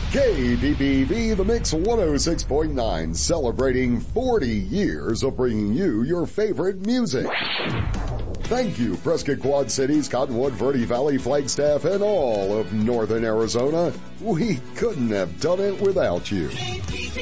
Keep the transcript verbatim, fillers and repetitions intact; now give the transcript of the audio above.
K B B V The Mix one oh six point nine, celebrating forty years of bringing you your favorite music. Thank you, Prescott Quad Cities, Cottonwood, Verde Valley, Flagstaff, and all of northern Arizona. We couldn't have done it without you.